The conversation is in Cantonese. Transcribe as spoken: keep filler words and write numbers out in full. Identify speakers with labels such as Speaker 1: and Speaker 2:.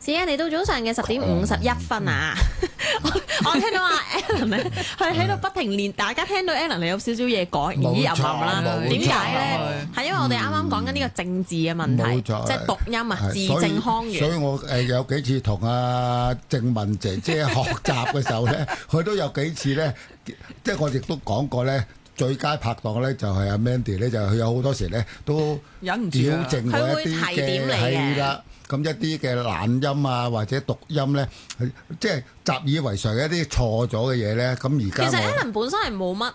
Speaker 1: 是啊，嚟到早上嘅十點五十一分啊！我我聽到阿 Alan 咧，佢喺度不停練，大家聽到 Alan 你有少少嘢講，咦吟吟啦，點解咧？係因為我哋啱啱講緊呢個政治嘅問題，即係讀音啊，字正腔圓。
Speaker 2: 所以我誒有幾次同阿靜雯姐姐學習嘅時候咧，佢都有幾次咧，即係我亦都講過咧。最佳拍檔咧就係阿 Mandy 咧，就佢有好多時咧都
Speaker 3: 忍唔住
Speaker 2: 矯正我一啲嘅係啦，咁一啲嘅懶音啊或者讀音咧，即係習以為常一啲錯咗嘅嘢咧，咁而家
Speaker 1: 其實 Alan 本身係冇乜